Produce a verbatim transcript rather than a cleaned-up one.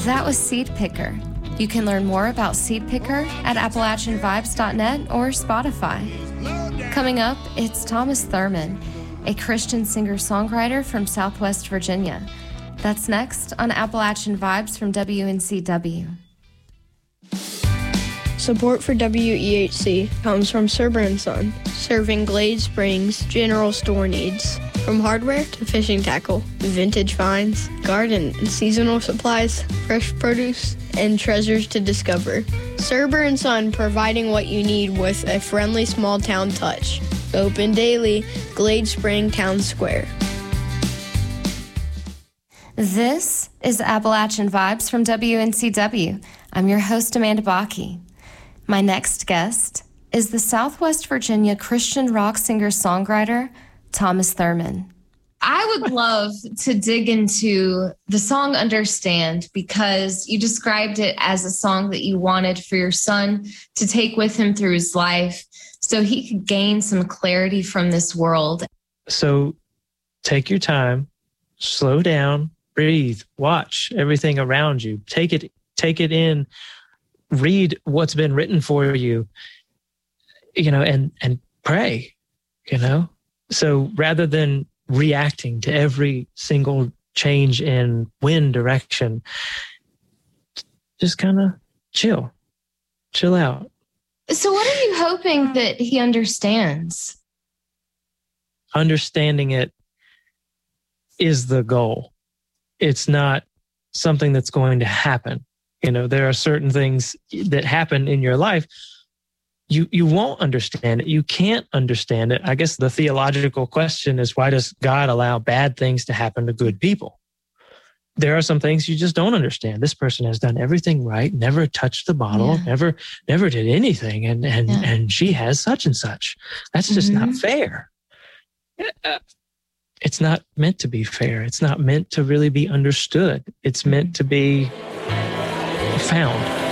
That was Seed Picker. You can learn more about Seed Picker at Appalachian Vibes dot net or Spotify. Coming up, it's Thomas Thurman, a Christian singer-songwriter from Southwest Virginia. That's next on Appalachian Vibes from W N C W. Support for W E H C comes from Serber and Son, serving Glade Springs general store needs. From hardware to fishing tackle, vintage finds, garden and seasonal supplies, fresh produce, and treasures to discover. Serber and Son, providing what you need with a friendly small town touch. Open daily, Glade Spring Town Square. This is Appalachian Vibes from W N C W. I'm your host, Amanda Bakke. My next guest is the Southwest Virginia Christian rock singer-songwriter, Thomas Thurman. I would love to dig into the song Understand, because you described it as a song that you wanted for your son to take with him through his life so he could gain some clarity from this world. So take your time, slow down, breathe, watch everything around you. Take it, take it in, read what's been written for you, you know, and, and pray, you know? So rather than reacting to every single change in wind direction, just kind of chill, chill out. So what are you hoping that he understands? Understanding it is the goal. It's not something that's going to happen. You know, there are certain things that happen in your life. You you won't understand it. You can't understand it. I guess the theological question is, why does God allow bad things to happen to good people? There are some things you just don't understand. This person has done everything right, never touched the bottle, yeah. never never did anything, and and yeah. and she has such and such. That's just mm-hmm. not fair. It's not meant to be fair. It's not meant to really be understood. It's meant to be found.